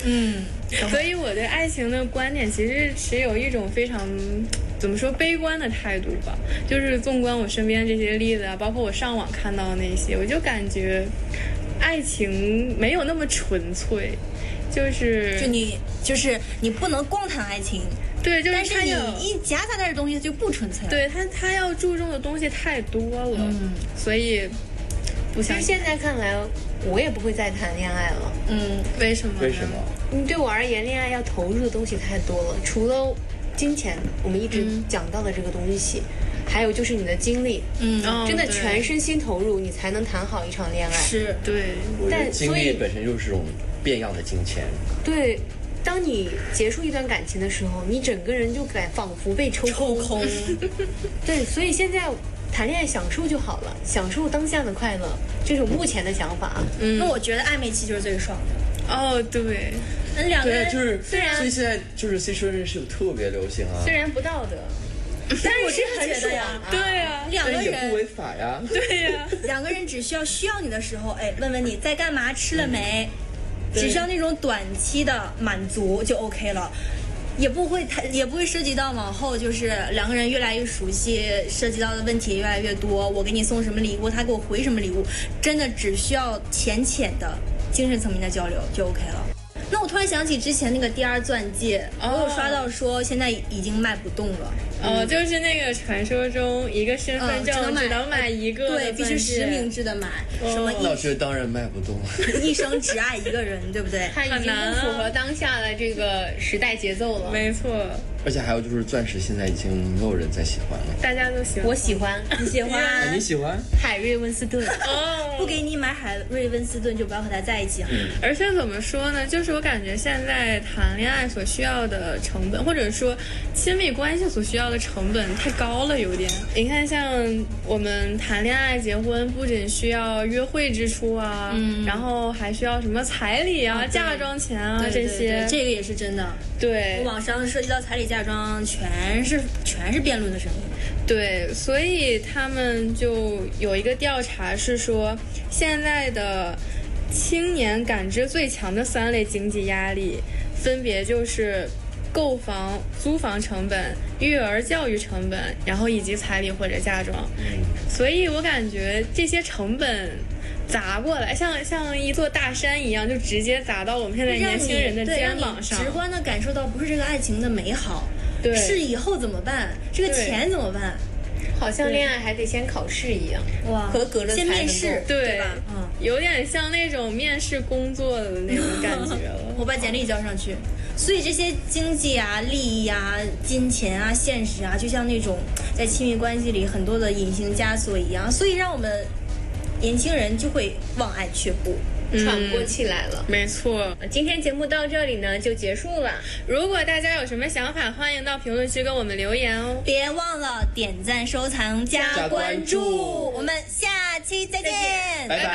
所以我对爱情的观点其实持有一种非常怎么说悲观的态度吧。就是纵观我身边这些例子啊，包括我上网看到的那些，我就感觉爱情没有那么纯粹。就是你不能光谈爱情， 对，就是但是你一夹杂点东西就不纯粹了。 对他要注重的东西太多了，所以不想。 其实现在看来，我也不会再谈恋爱了。 为什么？ 为什么？ 对我而言，恋爱要投入的东西太多了，除了金钱，我们一直讲到的这个东西。还有就是你的精力，真的全身心投入，你才能谈好一场恋爱。 是， 对。 但精力本身就是种变样的金钱。 对，当你结束一段感情的时候，你整个人就仿佛被抽空。对，所以现在谈恋爱享受就好了，享受当下的快乐，这是我目前的想法。 那我觉得暧昧期就是最爽的。 哦，对。 那两个人就是所以现在就是 C 车认识特别流行啊。 虽然不道德。 但是我是很觉得呀， 对呀， 两个人也不违法呀， 对呀， 两个人只需要你的时候，问问你在干嘛，吃了没，只需要那种短期的满足就 OK 了，也不会涉及到往后就是两个人越来越熟悉，涉及到的问题越来越多，我给你送什么礼物，他给我回什么礼物，真的只需要浅的精神层面的交流就 OK 了。那我突然想起之前那个第二钻戒，我有刷到说现在已经卖不动了。 就是那个传说中一个身份证只能买一个， 对，必须实名制的买。什么？ 老师当然卖不动了。 一生只爱一个人，对不对？ 它已经不符合当下的这个时代节奏了。 没错。 而且还有就是钻石现在已经没有人再喜欢了。 大家都喜欢。 我喜欢。 你喜欢？ 你喜欢？ 海瑞温斯顿。 不给你买海瑞温斯顿，就不要和他在一起。 而且怎么说呢？就是我感觉现在谈恋爱所需要的成本，或者说亲密关系所需要的成本太高了，有点。你看，像我们谈恋爱、结婚，不仅需要约会支出啊，然后还需要什么彩礼啊、嫁妆钱啊这些。 这个也是真的。 对， 网上涉及到彩礼、嫁妆，全是辩论的声音。 对，所以他们就有一个调查是说，现在的青年感知最强的3类经济压力，分别就是购房、租房成本、育儿教育成本，然后以及彩礼或者嫁妆。所以我感觉这些成本砸过来，像一座大山一样，就直接砸到我们现在年轻人的肩膀上， 直观的感受到不是这个爱情的美好， 对， 是以后怎么办，这个钱怎么办。 好像恋爱还得先考试一样， 哇， 合格了才能够， 先面试，对吧？ 有点像那种面试工作的那种感觉了。 我把简历交上去。所以这些经济啊、利益啊、金钱啊、现实啊，就像那种在亲密关系里很多的隐形枷锁一样，所以让我们年轻人就会望爱却步。 喘不过气来了。 没错， 今天节目到这里呢就结束了。 如果大家有什么想法，欢迎到评论区跟我们留言哦。 别忘了点赞、收藏、加关注。我们下期再见， 拜拜。